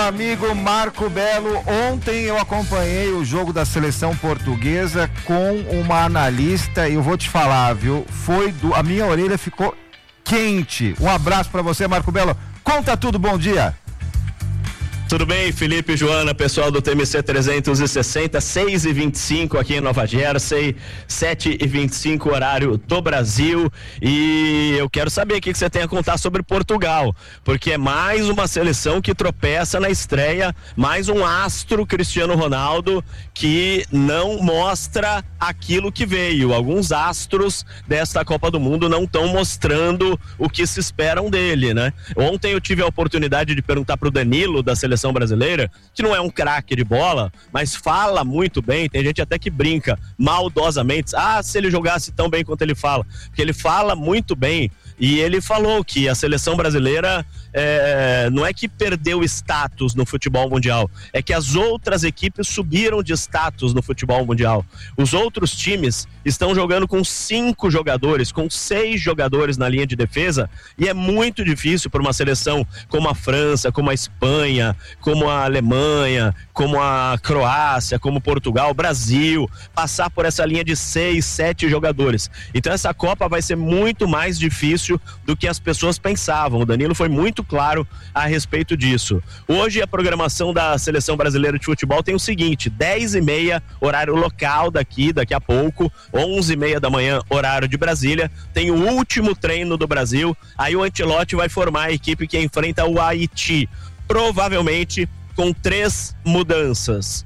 amigo Marco Belo. Ontem eu acompanhei o jogo da seleção portuguesa com uma analista e eu vou te falar, viu? A minha orelha ficou quente. Um abraço pra você, Marco Belo. Conta tudo, bom dia. Tudo bem, Felipe e Joana, pessoal do TMC 360, 6h25 aqui em Nova Jersey, 7h25 horário do Brasil, e eu quero saber o que você tem a contar sobre Portugal, porque é mais uma seleção que tropeça na estreia, mais um astro Cristiano Ronaldo que não mostra aquilo que veio. Alguns astros desta Copa do Mundo não estão mostrando o que se esperam dele, né? Ontem eu tive a oportunidade de perguntar pro Danilo da seleção brasileira, que não é um craque de bola, mas fala muito bem. Tem gente até que brinca maldosamente, se ele jogasse tão bem quanto ele fala, porque ele fala muito bem. E ele falou que a seleção brasileira não é que perdeu status no futebol mundial, é que as outras equipes subiram de status no futebol mundial. Os outros times estão jogando com 5 jogadores, com 6 jogadores na linha de defesa, e é muito difícil para uma seleção como a França, como a Espanha, como a Alemanha, como a Croácia, como Portugal, Brasil, passar por essa linha de 6, 7 jogadores. Então essa Copa vai ser muito mais difícil do que as pessoas pensavam. O Danilo foi muito claro a respeito disso. Hoje a programação da Seleção Brasileira de Futebol tem o seguinte: 10h30 horário local daqui a pouco, 11h30 da manhã horário de Brasília, tem o último treino do Brasil. Aí o Ancelotti vai formar a equipe que enfrenta o Haiti, provavelmente com 3 mudanças.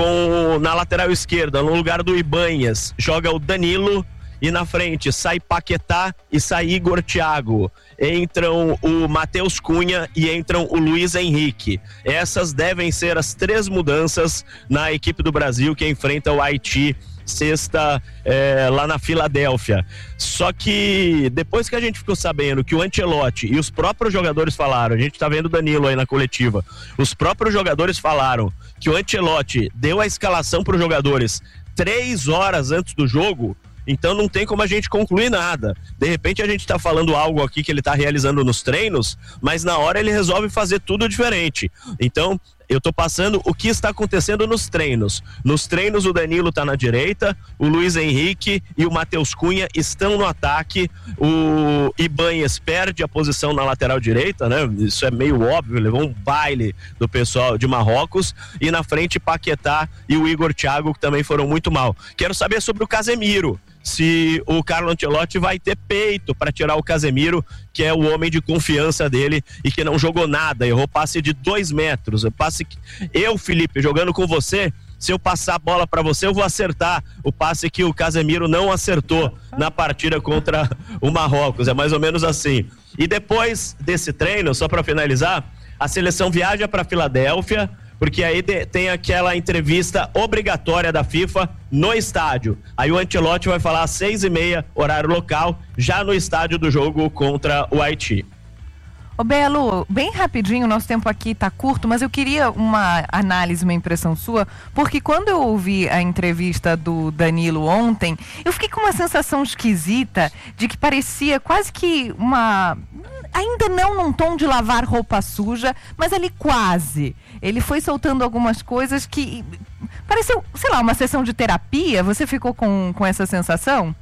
Na lateral esquerda, no lugar do Ibanhas, joga o Danilo, e na frente sai Paquetá e sai Igor Thiago. Entram o Matheus Cunha e entram o Luiz Henrique. Essas devem ser as 3 mudanças na equipe do Brasil que enfrenta o Haiti sexta lá na Filadélfia. Só que depois que a gente ficou sabendo que o Ancelotti e os próprios jogadores falaram, a gente tá vendo o Danilo aí na coletiva, os próprios jogadores falaram que o Ancelotti deu a escalação para os jogadores 3 horas antes do jogo, então não tem como a gente concluir nada. De repente a gente tá falando algo aqui que ele tá realizando nos treinos, mas na hora ele resolve fazer tudo diferente. Então eu tô passando o que está acontecendo nos treinos. Nos treinos o Danilo tá na direita, o Luiz Henrique e o Matheus Cunha estão no ataque, o Ibanhas perde a posição na lateral direita, né? Isso é meio óbvio, levou um baile do pessoal de Marrocos, e na frente Paquetá e o Igor Thiago, que também foram muito mal. Quero saber sobre o Casemiro, se o Carlo Ancelotti vai ter peito para tirar o Casemiro, que é o homem de confiança dele e que não jogou nada, errou passe de 2 metros. Eu, Felipe, jogando com você, se eu passar a bola para você, eu vou acertar o passe que o Casemiro não acertou na partida contra o Marrocos. É mais ou menos assim. E depois desse treino, só para finalizar, a seleção viaja para Filadélfia, porque aí tem aquela entrevista obrigatória da FIFA no estádio. Aí o Ancelotti vai falar às 6h30, horário local, já no estádio do jogo contra o Haiti. Ô Belo, bem rapidinho, nosso tempo aqui tá curto, mas eu queria uma análise, uma impressão sua, porque quando eu ouvi a entrevista do Danilo ontem, eu fiquei com uma sensação esquisita de que parecia quase que ainda não num tom de lavar roupa suja, mas ali quase. Ele foi soltando algumas coisas que pareceu, sei lá, uma sessão de terapia. Você ficou com essa sensação?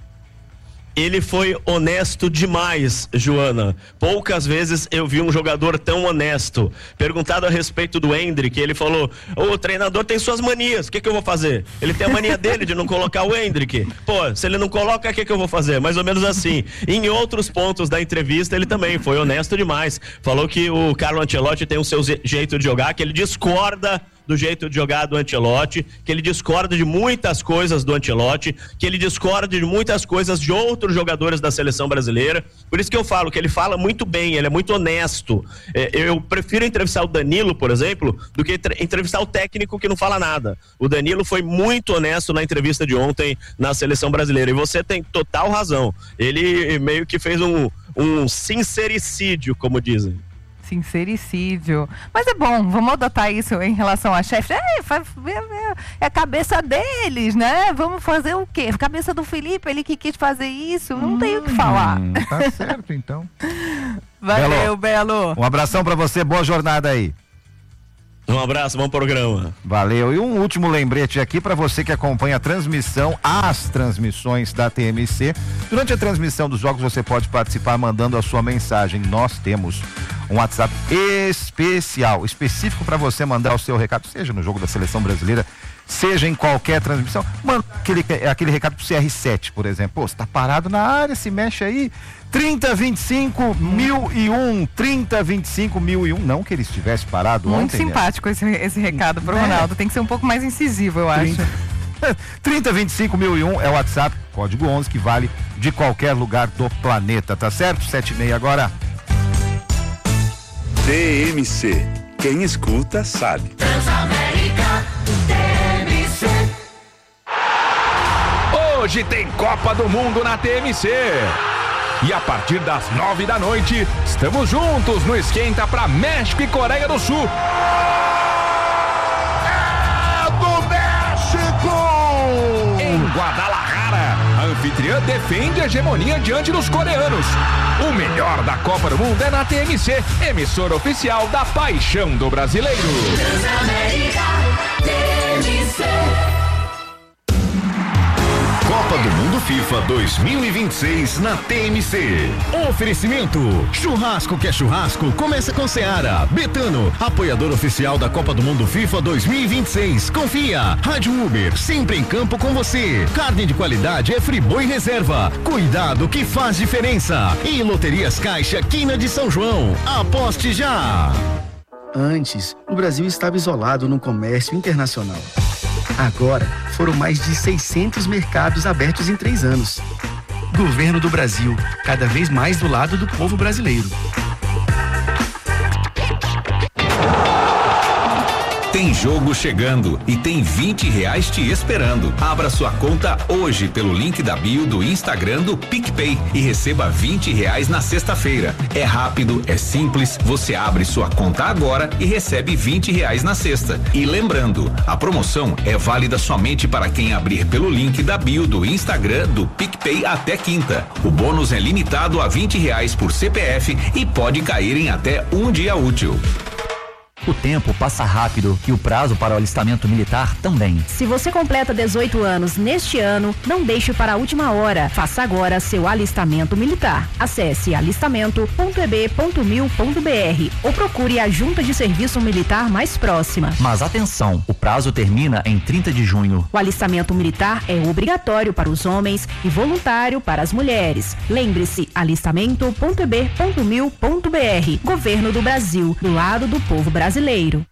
Ele foi honesto demais, Joana. Poucas vezes eu vi um jogador tão honesto. Perguntado a respeito do Endrick, ele falou: o treinador tem suas manias, o que eu vou fazer? Ele tem a mania dele de não colocar o Endrick. Pô, se ele não coloca, o que eu vou fazer? Mais ou menos assim. Em outros pontos da entrevista, ele também foi honesto demais. Falou que o Carlo Ancelotti tem o seu jeito de jogar, que ele discorda do jeito de jogar do Ancelotti, que ele discorda de muitas coisas do Ancelotti, que ele discorda de muitas coisas de outros jogadores da seleção brasileira. Por isso que eu falo que ele fala muito bem, ele é muito honesto. Eu prefiro entrevistar o Danilo, por exemplo, do que entrevistar o técnico que não fala nada. O Danilo foi muito honesto na entrevista de ontem na seleção brasileira, e você tem total razão. Ele meio que fez um sincericídio, como dizem. Sincericídio. Mas é bom, vamos adotar isso em relação a chefe. É a cabeça deles, né? Vamos fazer o quê? A cabeça do Felipe, ele que quis fazer isso, não tem o que falar. Tá certo, então. Valeu, Belo. Um abração pra você, boa jornada aí. Um abraço, bom programa. Valeu. E um último lembrete aqui para você que acompanha a transmissão, as transmissões da TMC. Durante a transmissão dos jogos você pode participar mandando a sua mensagem. Nós temos um WhatsApp específico para você mandar o seu recado, seja no jogo da Seleção Brasileira, seja em qualquer transmissão. Manda aquele recado pro CR7, por exemplo. Pô, você tá parado na área, se mexe aí. 3025-1001, 3025-1001. Não que ele estivesse parado muito ontem. Muito simpático, né? esse recado pro Ronaldo. Tem que ser um pouco mais incisivo, eu acho. 3025-1001 é o WhatsApp, código 11, que vale de qualquer lugar do planeta, tá certo? 7h30 agora. TMC. Quem escuta sabe. Transamérica TMC. Hoje tem Copa do Mundo na TMC. E a partir das 9 da noite, estamos juntos no Esquenta pra México e Coreia do Sul. É do México! Em Guadalajara, a anfitriã defende a hegemonia diante dos coreanos. O melhor da Copa do Mundo é na TMC, emissora oficial da paixão do brasileiro. Transamérica TMC. Copa do Mundo FIFA 2026 na TMC. Oferecimento: churrasco que é churrasco, começa com Seara. Betano, apoiador oficial da Copa do Mundo FIFA 2026. Confia. Rádio Uber, sempre em campo com você. Carne de qualidade é Friboi Reserva. Cuidado que faz diferença. E Loterias Caixa, Quina de São João. Aposte já. Antes, o Brasil estava isolado no comércio internacional. Agora, foram mais de 600 mercados abertos em 3 anos. Governo do Brasil, cada vez mais do lado do povo brasileiro. Tem jogo chegando e tem R$20 te esperando. Abra sua conta hoje pelo link da bio do Instagram do PicPay e receba R$20 na sexta-feira. É rápido, é simples, você abre sua conta agora e recebe R$20 na sexta. E lembrando, a promoção é válida somente para quem abrir pelo link da bio do Instagram do PicPay até quinta. O bônus é limitado a R$20 por CPF e pode cair em até um dia útil. O tempo passa rápido e o prazo para o alistamento militar também. Se você completa 18 anos neste ano, não deixe para a última hora. Faça agora seu alistamento militar. Acesse alistamento.eb.mil.br ou procure a junta de serviço militar mais próxima. Mas atenção, o prazo termina em 30 de junho. O alistamento militar é obrigatório para os homens e voluntário para as mulheres. Lembre-se, alistamento.eb.mil.br. Governo do Brasil, do lado do povo brasileiro.